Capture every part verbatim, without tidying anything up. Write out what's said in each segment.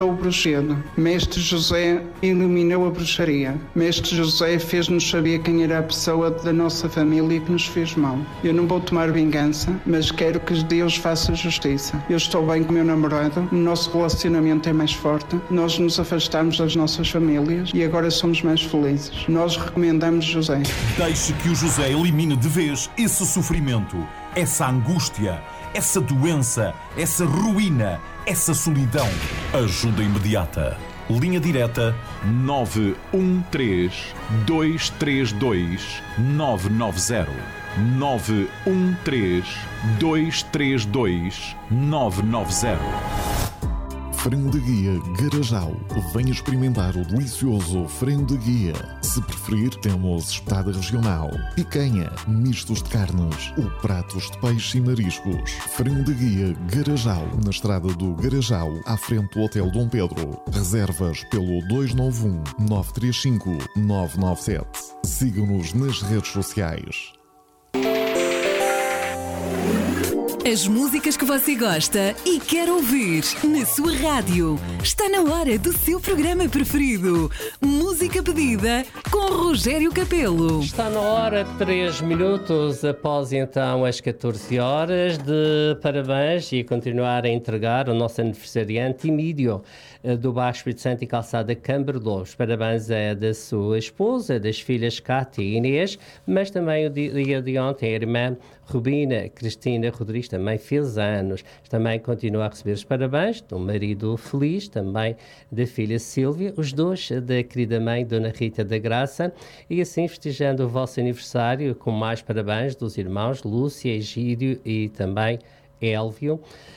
O bruxedo. Mestre José eliminou a bruxaria. Mestre José fez-nos saber quem era a pessoa da nossa família que nos fez mal. Eu não vou tomar vingança, mas quero que Deus faça justiça. Eu estou bem com o meu namorado, o nosso relacionamento é mais forte, nós nos afastamos das nossas famílias e agora somos mais felizes. Nós recomendamos José. Deixe que o José elimine de vez esse sofrimento, essa angústia, essa doença, essa ruína, essa solidão. Ajuda imediata. Linha direta nove um três, dois três dois, nove nove zero. nove um três, dois três dois, nove nove zero. Frango de guia Garajal. Venha experimentar o delicioso frango de guia. Se preferir, temos espetada regional, picanha, mistos de carnes ou pratos de peixe e mariscos. Frango de guia Garajal, na estrada do Garajal, à frente do Hotel Dom Pedro. Reservas pelo dois nove um, nove três cinco, nove nove sete. Siga-nos nas redes sociais. As músicas que você gosta e quer ouvir na sua rádio. Está na hora do seu programa preferido. Música pedida com Rogério Capelo. Está na hora, três minutos após então as catorze horas, de parabéns e continuar a entregar o nosso aniversariante Emílio do Baixo Espírito Santo e Calçada Camberlô. Os parabéns é da sua esposa, das filhas Cátia e Inês, mas também o dia de ontem a irmã Rubina Cristina Rodrigues também fez anos. Também continua a receber os parabéns do marido feliz, também da filha Sílvia, os dois da querida mãe Dona Rita da Graça, e assim festejando o vosso aniversário com mais parabéns dos irmãos Lúcia, Egídio e também Élvio.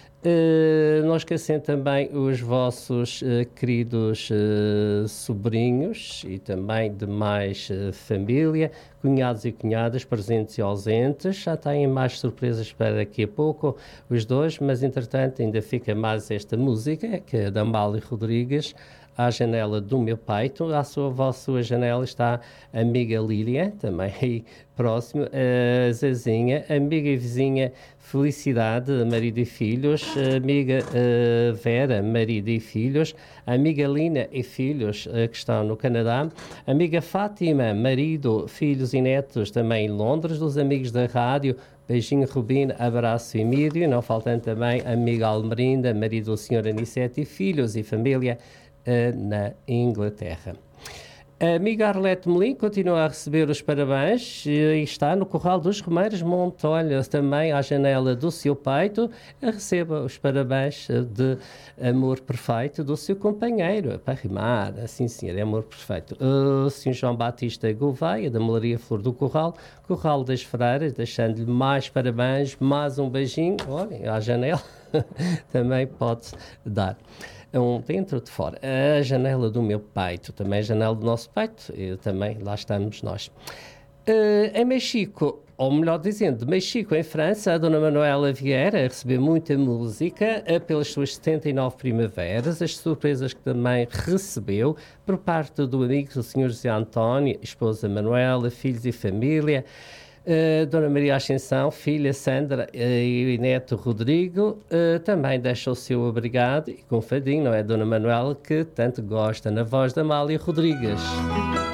Uh, não esquecem também os vossos uh, queridos uh, sobrinhos e também demais uh, família, cunhados e cunhadas, presentes e ausentes. Já têm mais surpresas para daqui a pouco os dois, mas entretanto ainda fica mais esta música, que é da Amália Rodrigues, À Janela do Meu Peito. À sua, à sua janela está a amiga Lília, também aí próximo, a Zezinha, amiga e vizinha Felicidade, marido e filhos, a amiga uh, Vera, marido e filhos, a amiga Lina e filhos uh, que estão no Canadá, a amiga Fátima, marido, filhos e netos também em Londres, dos amigos da rádio, beijinho Rubino, abraço Emílio, não faltando também a amiga Almerinda, marido do senhor Anicete e filhos e família uh, na Inglaterra. A amiga Arlete Melim continua a receber os parabéns e está no Corral dos Romeiros Montoya, também à janela do seu peito. Receba os parabéns de amor perfeito do seu companheiro, para rimar, assim senhor, é amor perfeito. O senhor João Batista Gouveia, da Melaria Flor do Corral, Corral das Freiras, deixando-lhe mais parabéns, mais um beijinho, olhem, à janela, também pode dar. Um dentro de fora, a janela do meu peito, também a janela do nosso peito, e também lá estamos nós. Uh, em Mexico, ou melhor dizendo, de Mexico, em França, a Dona Manuela Vieira recebeu muita música uh, pelas suas setenta e nove primaveras, as surpresas que também recebeu por parte do amigo do senhor José António, esposa Manuela, filhos e família. Uh, Dona Maria Ascensão, filha Sandra uh, e neto Rodrigo, uh, também deixa o seu obrigado e com fadinho, não é? Dona Manuela, que tanto gosta, na voz da Amália Rodrigues.